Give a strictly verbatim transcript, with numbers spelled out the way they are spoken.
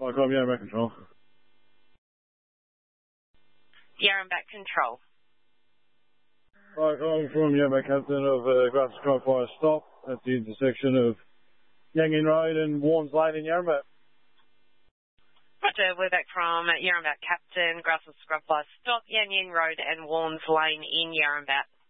Hi, I'm Yarrambat Control. Yarrambat Control. Hi, I'm from Yarrambat Captain of uh, Grasses Cry Fire Stop at the intersection of Yangin Road and Warnes Lane in Yarrambat. Roger, we're back from Yarrambat Captain, Grasses Scrub Fire Stop, Yangin Road and Warnes Lane in Yarrambat.